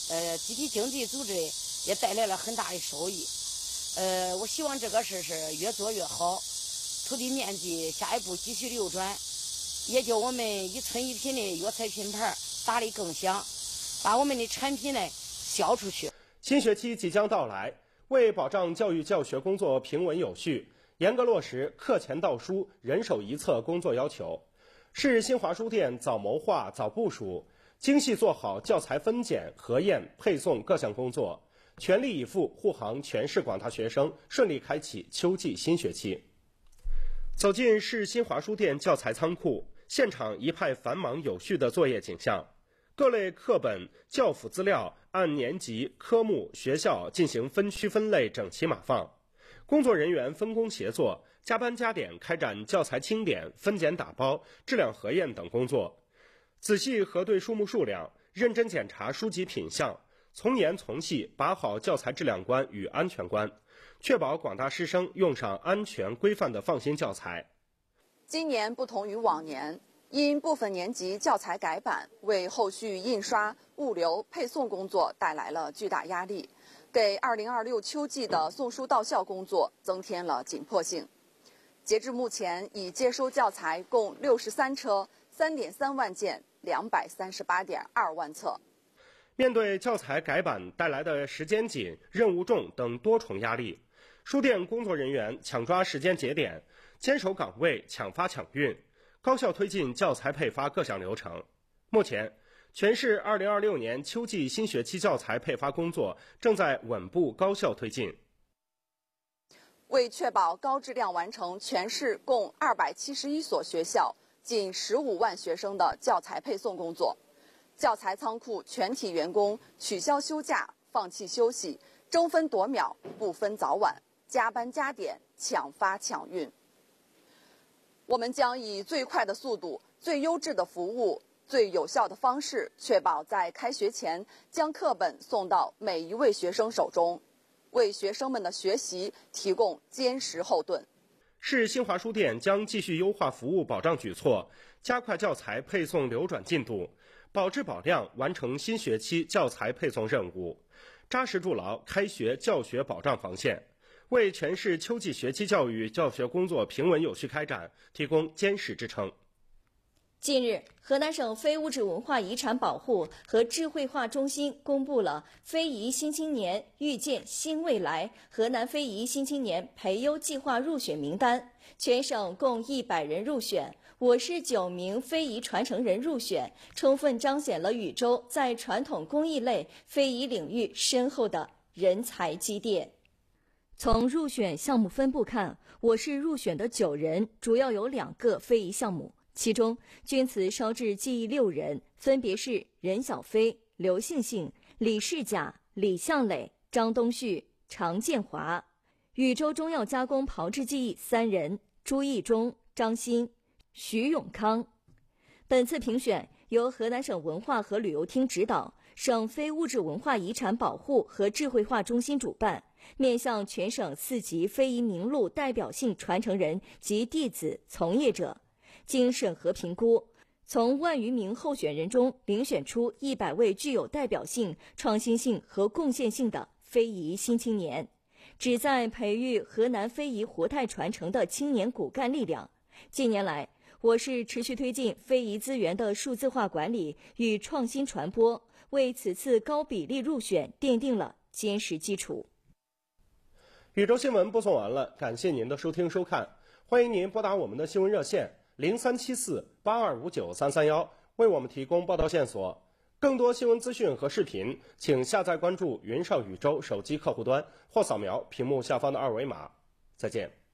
集体经济组织也带来了很大的收益。我希望这个事是越做越好，土地面积下一步继续流转，也叫我们一村一品的药材品牌打得更响，把我们的产品呢销出去。 新学期即将到来，为保障教育教学工作平稳有序，严格落实课前到书、人手一册工作要求，市新华书店早谋划、早部署，精细做好教材分拣、核验、配送各项工作，全力以赴护航全市广大学生顺利开启秋季新学期。走进市新华书店教材仓库，现场一派繁忙有序的作业景象，各类课本、教辅资料按年级、科目、学校进行分区分类整齐码放，工作人员分工协作，加班加点开展教材清点、分拣打包、质量核验等工作，仔细核对书目数量，认真检查书籍品项，从严从细把好教材质量关与安全关，确保广大师生用上安全规范的放心教材。 今年不同于往年，因部分年级教材改版，为后续印刷、物流、配送工作带来了巨大压力，给2026秋季的送书到校工作增添了紧迫性。截至目前，已接收教材共63车，3.3万件，238.2万册。 面对教材改版带来的时间紧、任务重等多重压力，书店工作人员抢抓时间节点，坚守岗位，抢发抢运，高效推进教材配发各项流程。目前，全市2026年秋季新学期教材配发工作正在稳步高效推进。 为确保高质量完成全市共271所学校、近15万学生的教材配送工作，教材仓库全体员工取消休假、放弃休息，争分夺秒，不分早晚，加班加点，抢发抢运。我们将以最快的速度、最优质的服务、最有效的方式，确保在开学前将课本送到每一位学生手中，为学生们的学习提供坚实后盾。 市新华书店将继续优化服务保障举措，加快教材配送流转进度，保质保量完成新学期教材配送任务，扎实筑牢开学教学保障防线，为全市秋季学期教育教学工作平稳有序开展提供坚实支撑。 近日，河南省非物质文化遗产保护和智慧化中心公布了非遗新青年遇见新未来河南非遗新青年培优计划入选名单，全省共100人入选，我市9名非遗传承人入选，充分彰显了禹州在传统工艺类非遗领域深厚的人才积淀。从入选项目分布看，我市入选的9人主要有2个非遗项目，其中钧瓷烧制技艺6人，分别是任小飞、刘杏杏、李世甲、李向磊、张东旭、常建华；禹州中药加工炮制技艺3人，朱义忠、张鑫、徐永康。本次评选由河南省文化和旅游厅指导，省非物质文化遗产保护和智慧化中心主办，面向全省4级非遗名录代表性传承人及弟子从业者，经审核评估，从1万余名候选人中遴选出100位具有代表性、创新性和贡献性的非遗新青年，旨在培育河南非遗活态传承的青年骨干力量。近年来，我市持续推进非遗资源的数字化管理与创新传播，为此次高比例入选奠定了坚实基础。 禹州新闻播送完了，感谢您的收听收看，欢迎您拨打我们的新闻热线0374825933，为我们提供报道线索。更多新闻资讯和视频，请下载关注云上禹州手机客户端或扫描屏幕下方的2维码。再见。